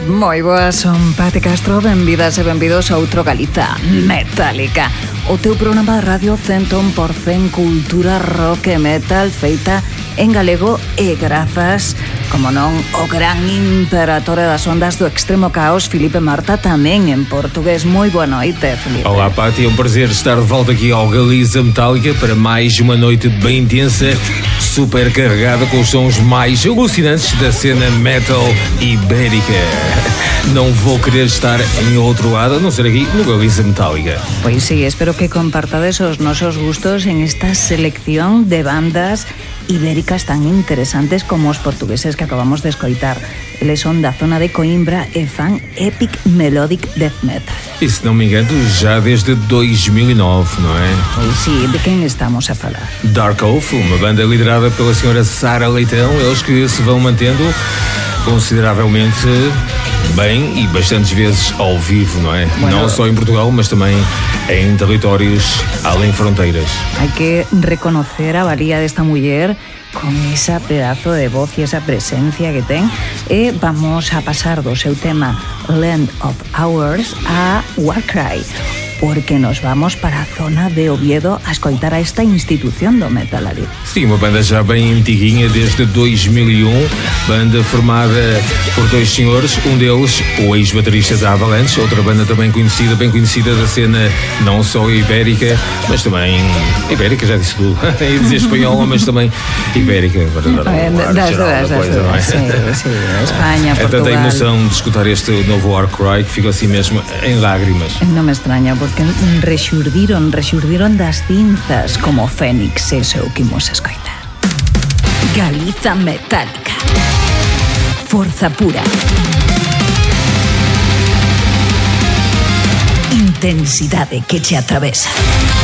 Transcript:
Moi boas, son Pati Castro, benvidas e benvidos a outro Galiza Metálica, o teu programa de radio 100% cultura rock e metal feita en galego e grazas, como non, o gran imperatore das ondas do extremo caos, Filipe Marta, tamén en portugués. Moi boa noite, Filipe. Olá, Pati, é um prazer estar de volta aqui ao Galiza Metálica para mais uma noite bem intensa, super carregada com os sons mais alucinantes da cena metal ibérica. Não vou querer estar em outro lado, a não ser aqui no Galiza Metálica. Pois sí, espero que compartades os nosos gustos en esta selección de bandas ibéricas tan interesantes como os portugueses que acabamos de escoitar. Eles son da zona de Coimbra e fan epic melodic death metal. E se não me engano, já desde 2009, não é? Pois sí, de quem estamos a falar? Dark Oath, uma banda liderada pela senhora Sara Leitão, eles que se vão mantendo consideravelmente bem e bastantes vezes ao vivo, não é? Bueno, não só em Portugal, mas também em territórios além fronteiras. Hay que reconocer a valía desta muller con esa pedazo de voz e esa presencia que ten. E vamos a pasar do seu tema Land of Hours a Warcry, porque nos vamos para a zona de Oviedo a escoitar a esta institución do metal ali. Sim, uma banda já bem antiguinha, desde 2001, banda formada por dois senhores, um deles o ex-baterista da Avalanche, outra banda também conhecida, bem conhecida da cena não só ibérica, mas também ibérica, já disse tudo, ia dizer espanhola, mas também ibérica, para dar das coisa, não é? Sim, Espanha, Portugal. É tanta emoção de escutar este novo Warcry que fico assim mesmo em lágrimas. Non me extraña, porque rexurdiron das cinzas como Fénix, eso o que imos a escoitar. Galiza Metálica, forza pura, intensidade que te atravesa.